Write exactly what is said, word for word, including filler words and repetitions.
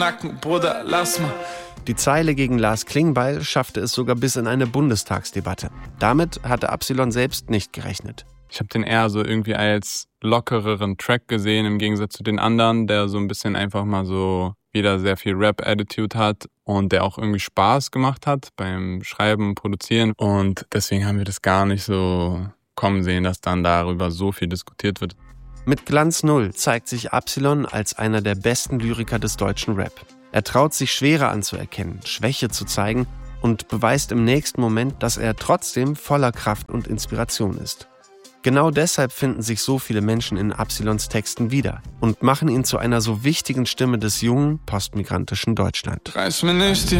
Nacken, Bruder, lass mal. Die Zeile gegen Lars Klingbeil schaffte es sogar bis in eine Bundestagsdebatte. Damit hatte Absilon selbst nicht gerechnet. Ich habe den eher so irgendwie als lockereren Track gesehen, im Gegensatz zu den anderen, der so ein bisschen einfach mal so wieder sehr viel Rap-Attitude hat und der auch irgendwie Spaß gemacht hat beim Schreiben und Produzieren. Und deswegen haben wir das gar nicht so kommen sehen, dass dann darüber so viel diskutiert wird. Mit Glanz Null zeigt sich Absilon als einer der besten Lyriker des deutschen Rap. Er traut sich Schwere anzuerkennen, Schwäche zu zeigen und beweist im nächsten Moment, dass er trotzdem voller Kraft und Inspiration ist. Genau deshalb finden sich so viele Menschen in Absilons Texten wieder und machen ihn zu einer so wichtigen Stimme des jungen, postmigrantischen Deutschland. Reiß mir nicht die